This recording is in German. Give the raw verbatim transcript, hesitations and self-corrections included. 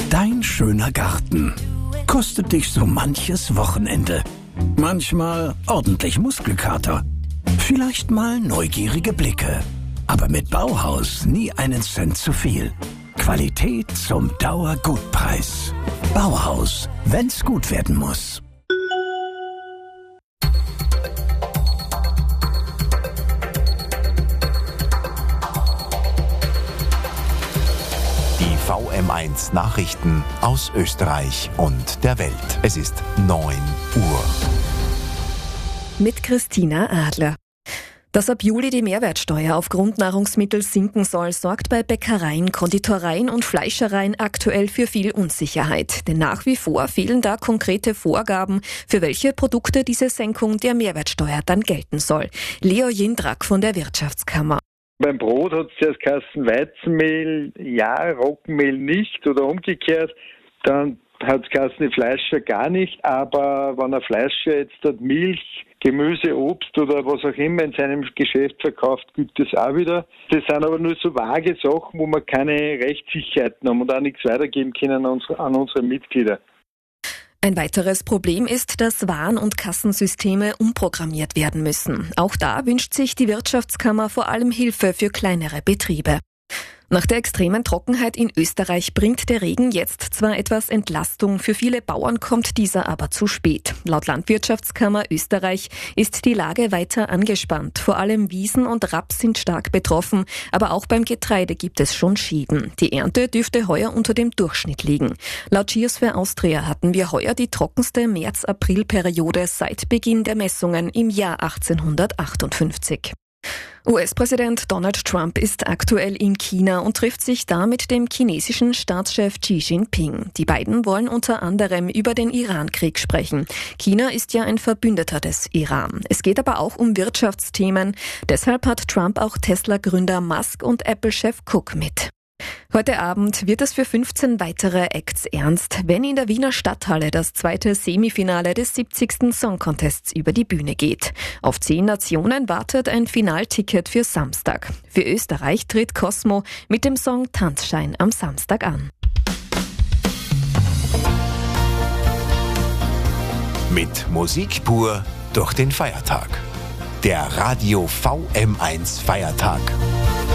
Dein schöner Garten kostet dich so manches Wochenende. Manchmal ordentlich Muskelkater. Vielleicht mal neugierige Blicke. Aber mit Bauhaus nie einen Cent zu viel. Qualität zum Dauergutpreis. Bauhaus, wenn's gut werden muss. Die V M eins Nachrichten aus Österreich und der Welt. Es ist neun Uhr. Mit Christina Adler. Dass ab Juli die Mehrwertsteuer auf Grundnahrungsmittel sinken soll, sorgt bei Bäckereien, Konditoreien und Fleischereien aktuell für viel Unsicherheit. Denn nach wie vor fehlen da konkrete Vorgaben, für welche Produkte diese Senkung der Mehrwertsteuer dann gelten soll. Leo Jindrak von der Wirtschaftskammer. Beim Brot hat es zuerst geheißen, Weizenmehl ja, Roggenmehl nicht oder umgekehrt. Dann hat es geheißen, Fleischer gar nicht. Aber wenn ein Fleischer jetzt dort Milch, Gemüse, Obst oder was auch immer in seinem Geschäft verkauft, gibt es auch wieder. Das sind aber nur so vage Sachen, wo wir keine Rechtssicherheiten haben und auch nichts weitergeben können an unsere, an unsere Mitglieder. Ein weiteres Problem ist, dass Warn- und Kassensysteme umprogrammiert werden müssen. Auch da wünscht sich die Wirtschaftskammer vor allem Hilfe für kleinere Betriebe. Nach der extremen Trockenheit in Österreich bringt der Regen jetzt zwar etwas Entlastung, für viele Bauern kommt dieser aber zu spät. Laut Landwirtschaftskammer Österreich ist die Lage weiter angespannt. Vor allem Wiesen und Raps sind stark betroffen, aber auch beim Getreide gibt es schon Schäden. Die Ernte dürfte heuer unter dem Durchschnitt liegen. Laut Geosphere Austria hatten wir heuer die trockenste März-April-Periode seit Beginn der Messungen im Jahr achtzehnhundertachtundfünfzig. U S-Präsident Donald Trump ist aktuell in China und trifft sich da mit dem chinesischen Staatschef Xi Jinping. Die beiden wollen unter anderem über den Iran-Krieg sprechen. China ist ja ein Verbündeter des Iran. Es geht aber auch um Wirtschaftsthemen. Deshalb hat Trump auch Tesla-Gründer Musk und Apple-Chef Cook mit. Heute Abend wird es für fünfzehn weitere Acts ernst, wenn in der Wiener Stadthalle das zweite Semifinale des siebzigsten Song Contests über die Bühne geht. Auf zehn Nationen wartet ein Finalticket für Samstag. Für Österreich tritt Cosmo mit dem Song Tanzschein am Samstag an. Mit Musik pur durch den Feiertag. Der Radio V M eins Feiertag.